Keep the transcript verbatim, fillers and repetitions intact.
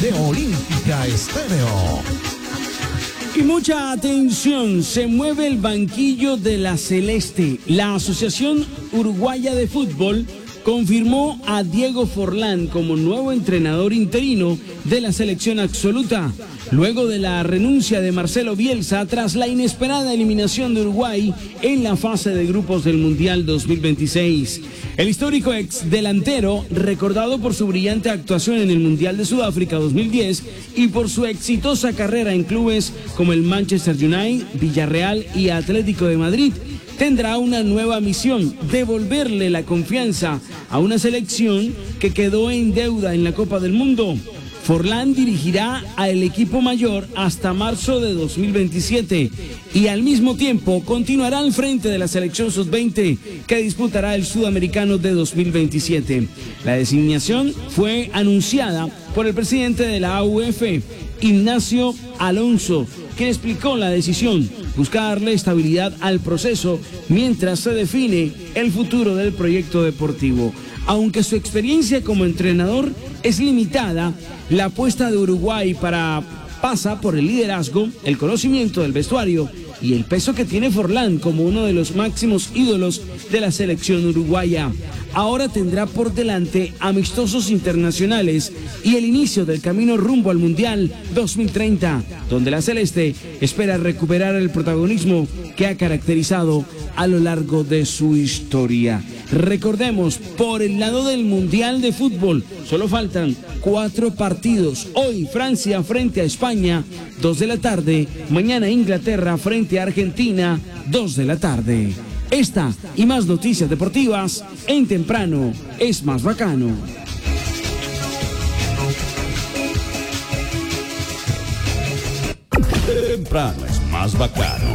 de Olímpica Estéreo. Y mucha atención, se mueve el banquillo de la Celeste. La Asociación Uruguaya de Fútbol confirmó a Diego Forlán como nuevo entrenador interino de la selección absoluta, luego de la renuncia de Marcelo Bielsa tras la inesperada eliminación de Uruguay en la fase de grupos del Mundial dos mil veintiséis. El histórico ex delantero, recordado por su brillante actuación en el Mundial de Sudáfrica dos mil diez y por su exitosa carrera en clubes como el Manchester United, Villarreal y Atlético de Madrid, tendrá una nueva misión: devolverle la confianza a una selección que quedó en deuda en la Copa del Mundo. Forlán dirigirá al equipo mayor hasta marzo de dos mil veintisiete y al mismo tiempo continuará al frente de la selección sub veinte que disputará el Sudamericano de dos mil veintisiete. La designación fue anunciada por el presidente de la A U F, Ignacio Alonso, quien explicó la decisión: busca darle estabilidad al proceso mientras se define el futuro del proyecto deportivo. Aunque su experiencia como entrenador es limitada, la apuesta de Uruguay para pasa por el liderazgo, el conocimiento del vestuario y el peso que tiene Forlán como uno de los máximos ídolos de la selección uruguaya. Ahora tendrá por delante amistosos internacionales y el inicio del camino rumbo al Mundial dos mil treinta, donde la Celeste espera recuperar el protagonismo que ha caracterizado a lo largo de su historia. Recordemos, por el lado del Mundial de Fútbol, solo faltan cuatro partidos. Hoy Francia frente a España, dos de la tarde. Mañana Inglaterra frente a Argentina, dos de la tarde. Esta y más noticias deportivas en Temprano es Más Bacano. Temprano es Más Bacano.